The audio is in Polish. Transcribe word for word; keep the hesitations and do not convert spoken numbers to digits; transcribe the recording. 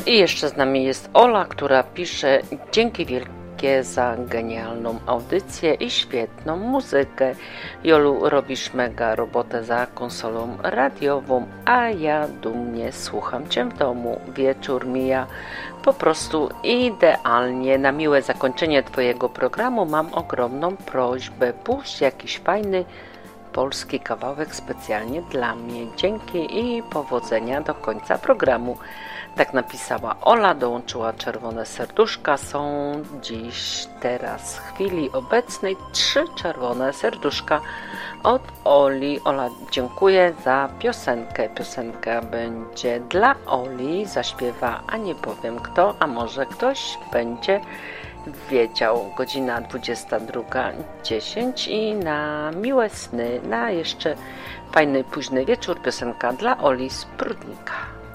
I jeszcze z nami jest Ola, która pisze: dzięki wielkie za genialną audycję i świetną muzykę. Jolu, robisz mega robotę za konsolą radiową, a ja dumnie słucham Cię w domu. Wieczór mija po prostu idealnie. Na miłe zakończenie Twojego programu mam ogromną prośbę. Puść jakiś fajny polski kawałek specjalnie dla mnie. Dzięki i powodzenia do końca programu. Tak napisała Ola, dołączyła czerwone serduszka. Są dziś, teraz, w chwili obecnej trzy czerwone serduszka od Oli. Ola, dziękuję za piosenkę. Piosenka będzie dla Oli, zaśpiewa, a nie powiem kto, a może ktoś będzie wiedział. Godzina dwudziesta druga dziesięć i na miłe sny, na jeszcze fajny późny wieczór piosenka dla Oli z Prudnika.